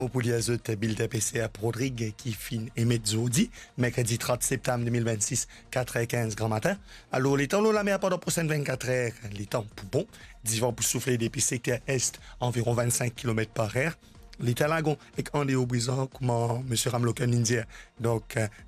Au Pouliazut, Bill TPC à Rodrigue qui fin et Mezzodi, mercredi 30 septembre 2026, 4h15 grand matin. Alors, les temps, la mer pendant la prochaine 24 heures, les temps pour bon, d'hiver pour souffler depuis secteur est, environ 25 km par heure. Les talagons et en déo brisant, comment M. Ramloken India. Donc,